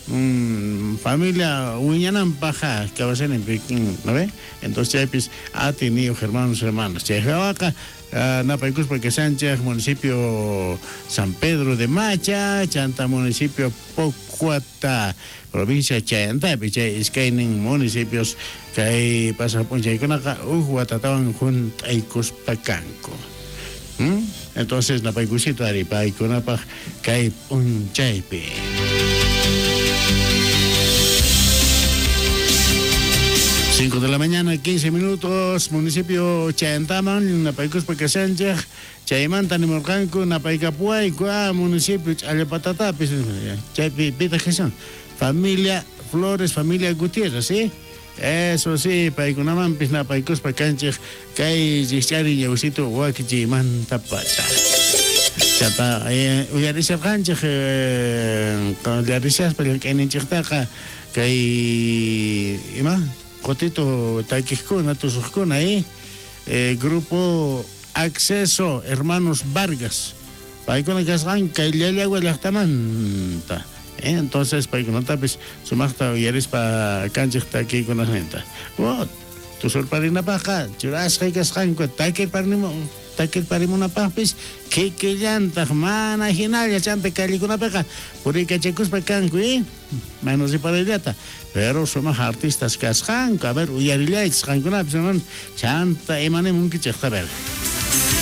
familia Uñanan Paja, que va a ser en Pekín, ¿no ve? Entonces ya pues ha tenido hermanos. Chejawaca, Napaicus porque Sánchez, municipio San Pedro de Macha, Chanta, municipio Pocuata, provincia de Chayanta, pues ya es que hay municipios que hay pasa por Chayconaca, Uhuatatawan, Juntaicus Pacanco. Entonces, Napaicusito Aripa y Conapa, que hay un chaipe. 5 de la mañana, 15 minutos, municipio Chayantaman, Napaicus Pacasancha, Chaymanta, Nimorcanco, Napaicapuay, municipio Alepatata, Chaypi, Pita Jesús, familia Flores, familia Gutiérrez, ¿sí? Eso sí, Paicunaman, Napaicus Pacancha, Kai, Gichari, Yausito, Huaquichi, Mantapacha. Chata, Uyarisha Cancha, con la risas, pero que en Chirtaca, Kai, Ima. Cotito Taquiscuna, Tusujcuna ahí, grupo Acceso, Hermanos Vargas, Paicona Casranca y Lelagua Lachtamanta. Entonces, Paicona Tapis, su marta y eres para canchita aquí con la gente. Tu sorparina paja, churas que Casranco, Taquil Parimuna Papis, que llanta, mana, ginalia, chante calicuna paja, por ahí cachecus pacanco, menos de para ellata. Pero somos artistas que a ver, uyarilia, chanta, emane, munki, a ver.